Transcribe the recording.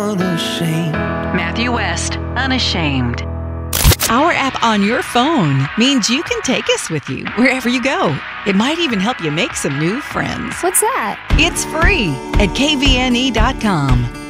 Unashamed. Matthew West, Unashamed. Our app on your phone means you can take us with you wherever you go. It might even help you make some new friends. What's that? It's free at kvne.com.